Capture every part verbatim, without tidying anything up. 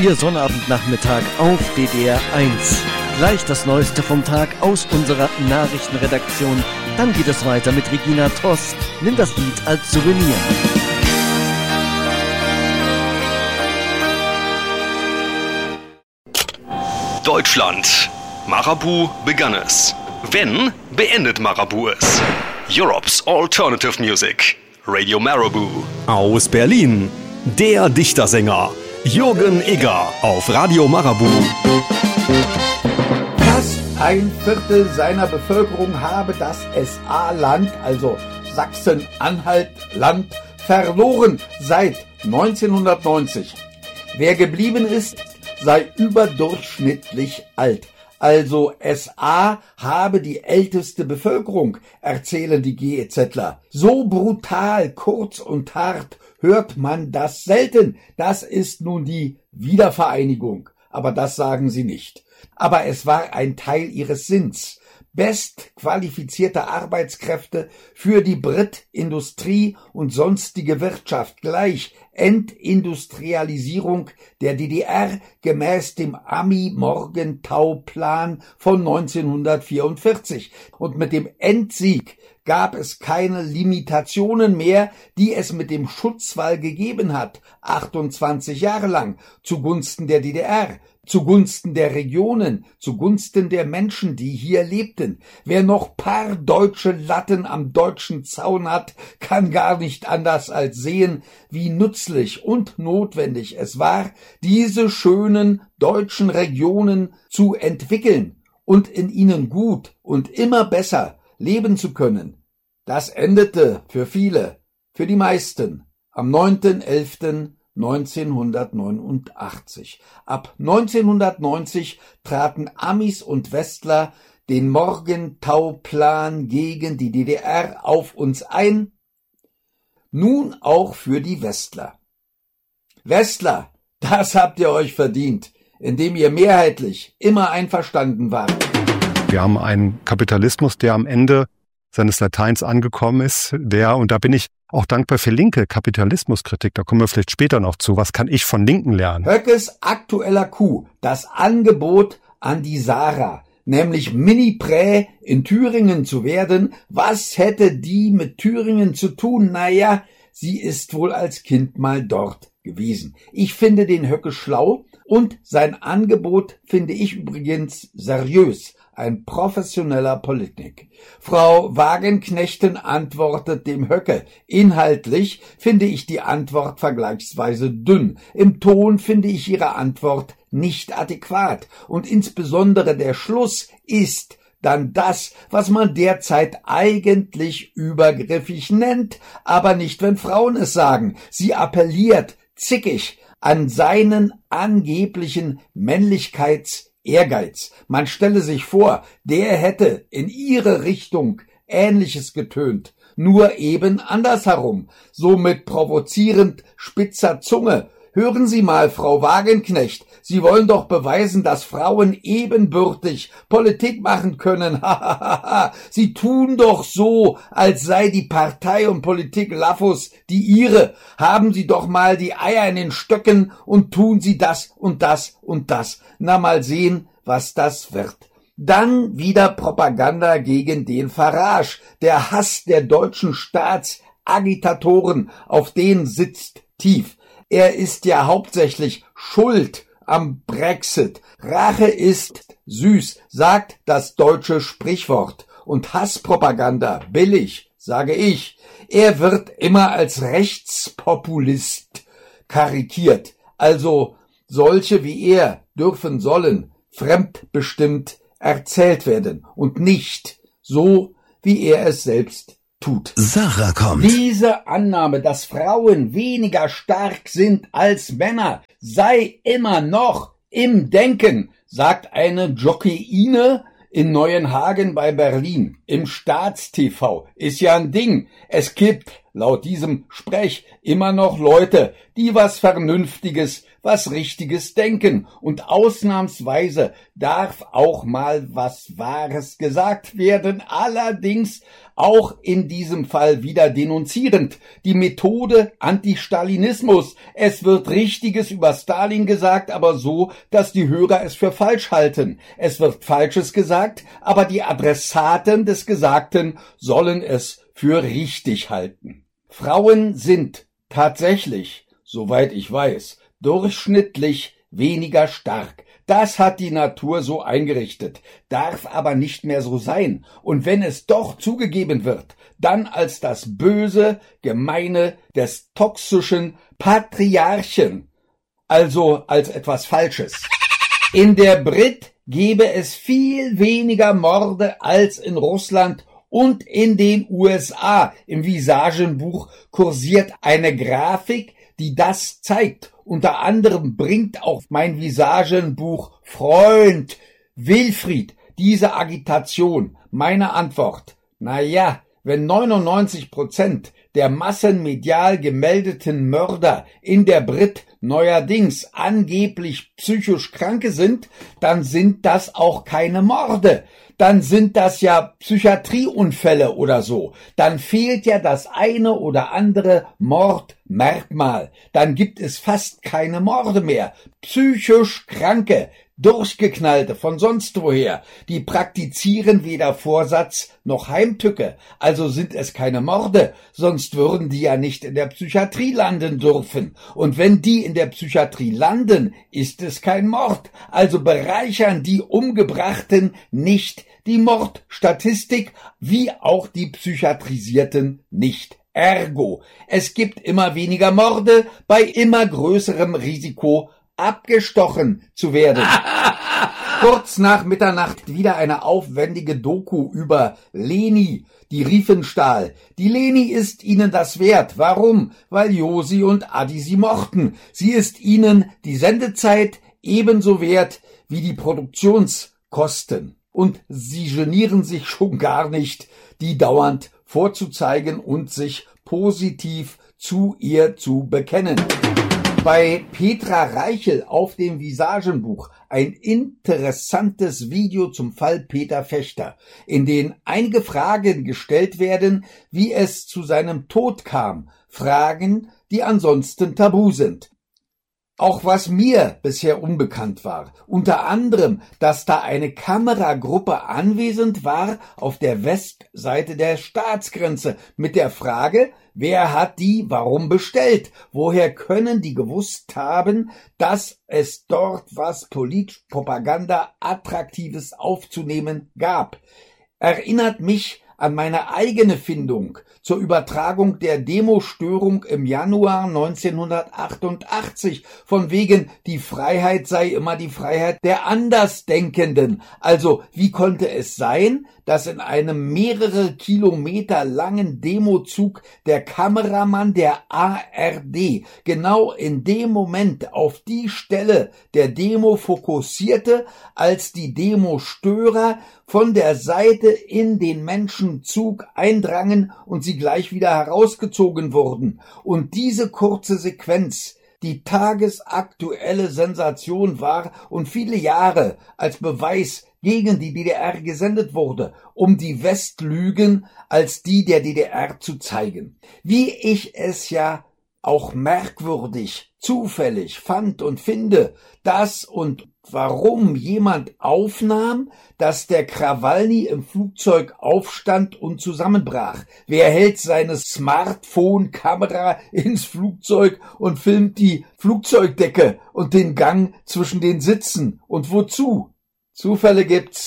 Ihr Sonnabendnachmittag auf D D R eins. Gleich das Neueste vom Tag aus unserer Nachrichtenredaktion. Dann geht es weiter mit Regina Toss. Nimm das Lied als Souvenir. Deutschland. Marabu begann es. Wenn, beendet Marabu es. Europe's Alternative Music. Radio Marabu. Aus Berlin. Der Dichtersänger Jürgen Egger auf Radio Marabu. Fast ein Viertel seiner Bevölkerung habe das S A-Land, also Sachsen-Anhalt-Land, verloren seit neunzehnhundertneunzig. Wer geblieben ist, sei überdurchschnittlich alt. Also S A habe die älteste Bevölkerung, erzählen die GEZler. So brutal, kurz und hart hört man das selten. Das ist nun die Wiedervereinigung. Aber das sagen sie nicht. Aber es war ein Teil ihres Sinns. Bestqualifizierte Arbeitskräfte für die Brit-Industrie und sonstige Wirtschaft gleich Entindustrialisierung der D D R gemäß dem Ami-Morgenthau-Plan von neunzehnhundertvierundvierzig. Und mit dem Endsieg gab es keine Limitationen mehr, die es mit dem Schutzwall gegeben hat, achtundzwanzig Jahre lang, zugunsten der D D R, zugunsten der Regionen, zugunsten der Menschen, die hier lebten. Wer noch paar deutsche Latten am deutschen Zaun hat, kann gar nicht anders als sehen, wie nützlich und notwendig es war, diese schönen deutschen Regionen zu entwickeln und in ihnen gut und immer besser leben zu können. Das endete für viele, für die meisten, am neunten elften neunzehnhundertneunundachtzig. Ab neunzehnhundertneunzig traten Amis und Westler den Morgenthau-Plan gegen die D D R auf uns ein, nun auch für die Westler. Westler, das habt ihr euch verdient, indem ihr mehrheitlich immer einverstanden wart. Wir haben einen Kapitalismus, der am Ende seines Lateins angekommen ist, der, und da bin ich auch dankbar für linke Kapitalismuskritik, da kommen wir vielleicht später noch zu, was kann ich von Linken lernen? Höckes aktueller Coup, das Angebot an die Sarah, nämlich Mini-Prä in Thüringen zu werden, was hätte die mit Thüringen zu tun? Naja, sie ist wohl als Kind mal dort gewesen. Ich finde den Höcke schlau und sein Angebot finde ich übrigens seriös. Ein professioneller Politik. Frau Wagenknechten antwortet dem Höcke. Inhaltlich finde ich die Antwort vergleichsweise dünn. Im Ton finde ich ihre Antwort nicht adäquat. Und insbesondere der Schluss ist dann das, was man derzeit eigentlich übergriffig nennt, aber nicht, wenn Frauen es sagen. Sie appelliert zickig an seinen angeblichen Männlichkeits- Ehrgeiz. Man stelle sich vor, der hätte in ihre Richtung Ähnliches getönt, nur eben andersherum, so mit provozierend spitzer Zunge. Hören Sie mal, Frau Wagenknecht, Sie wollen doch beweisen, dass Frauen ebenbürtig Politik machen können. Hahaha. Sie tun doch so, als sei die Partei und Politik Laffus die ihre. Haben Sie doch mal die Eier in den Stöcken und tun Sie das und das und das. Na, mal sehen, was das wird. Dann wieder Propaganda gegen den Farage. Der Hass der deutschen Staatsagitatoren, auf den sitzt tief. Er ist ja hauptsächlich schuld am Brexit. Rache ist süß, sagt das deutsche Sprichwort. Und Hasspropaganda billig, sage ich. Er wird immer als Rechtspopulist karikiert. Also solche wie er dürfen sollen fremdbestimmt erzählt werden und nicht so, wie er es selbst tut. Sarah kommt. Diese Annahme, dass Frauen weniger stark sind als Männer, sei immer noch im Denken, sagt eine Jockeyine in Neuenhagen bei Berlin. Im Staatstv ist ja ein Ding. Es gibt laut diesem Sprech immer noch Leute, die was Vernünftiges, was Richtiges denken, und ausnahmsweise darf auch mal was Wahres gesagt werden, allerdings auch in diesem Fall wieder denunzierend. Die Methode Antistalinismus. Es wird Richtiges über Stalin gesagt, aber so, dass die Hörer es für falsch halten. Es wird Falsches gesagt, aber die Adressaten des Gesagten sollen es für richtig halten. Frauen sind tatsächlich, soweit ich weiß, durchschnittlich weniger stark. Das hat die Natur so eingerichtet, darf aber nicht mehr so sein. Und wenn es doch zugegeben wird, dann als das Böse, Gemeine des toxischen Patriarchen, also als etwas Falsches. In der Brit gäbe es viel weniger Morde als in Russland und in den U S A. Im Visagenbuch kursiert eine Grafik, die das zeigt. Unter anderem bringt auch mein Visagenbuch Freund Wilfried diese Agitation. Meine Antwort: Na ja, wenn neunundneunzig Prozent der massenmedial gemeldeten Mörder in der Brit neuerdings angeblich psychisch Kranke sind, dann sind das auch keine Morde. Dann sind das ja Psychiatrieunfälle oder so. Dann fehlt ja das eine oder andere Mordmerkmal. Dann gibt es fast keine Morde mehr. Psychisch Kranke, Durchgeknallte von sonst woher, die praktizieren weder Vorsatz noch Heimtücke. Also sind es keine Morde, sonst würden die ja nicht in der Psychiatrie landen dürfen. Und wenn die in der Psychiatrie landen, ist es kein Mord. Also bereichern die Umgebrachten nicht die Mordstatistik, wie auch die Psychiatrisierten nicht. Ergo, es gibt immer weniger Morde bei immer größerem Risiko, abgestochen zu werden. Kurz nach Mitternacht wieder eine aufwendige Doku über Leni, die Riefenstahl. Die Leni ist ihnen das wert. Warum? Weil Josi und Adi sie mochten. Sie ist ihnen die Sendezeit ebenso wert wie die Produktionskosten. Und sie genieren sich schon gar nicht, die dauernd vorzuzeigen und sich positiv zu ihr zu bekennen. Bei Petra Reichel auf dem Visagenbuch ein interessantes Video zum Fall Peter Fechter, in dem einige Fragen gestellt werden, wie es zu seinem Tod kam. Fragen, die ansonsten tabu sind. Auch was mir bisher unbekannt war, unter anderem, dass da eine Kameragruppe anwesend war auf der Westseite der Staatsgrenze mit der Frage, wer hat die warum bestellt? Woher können die gewusst haben, dass es dort was Politpropaganda Attraktives aufzunehmen gab? Erinnert mich an meine eigene Findung zur Übertragung der Demostörung im Januar neunzehnhundertachtundachtzig, von wegen, die Freiheit sei immer die Freiheit der Andersdenkenden. Also, wie konnte es sein, dass in einem mehrere Kilometer langen Demozug der Kameramann der A R D genau in dem Moment auf die Stelle der Demo fokussierte, als die Demostörer von der Seite in den Menschenzug eindrangen und sie gleich wieder herausgezogen wurden. Und diese kurze Sequenz die tagesaktuelle Sensation war und viele Jahre als Beweis gegen die D D R gesendet wurde, um die Westlügen als die der D D R zu zeigen. Wie ich es ja auch merkwürdig, zufällig fand und finde, dass und warum jemand aufnahm, dass der Krawalny im Flugzeug aufstand und zusammenbrach. Wer hält seine Smartphone-Kamera ins Flugzeug und filmt die Flugzeugdecke und den Gang zwischen den Sitzen? Und wozu? Zufälle gibt's.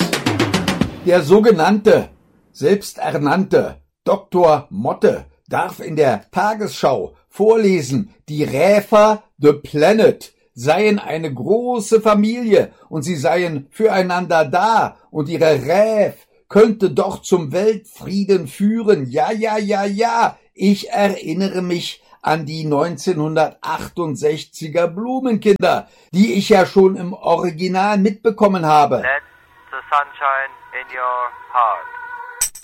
Der sogenannte, selbsternannte Doktor Motte darf in der Tagesschau vorlesen, die Räfer the Planet seien eine große Familie und sie seien füreinander da und ihre Räf könnte doch zum Weltfrieden führen. Ja, ja, ja, ja. Ich erinnere mich an die neunzehnhundertachtundsechziger Blumenkinder, die ich ja schon im Original mitbekommen habe. Let the sunshine in your heart.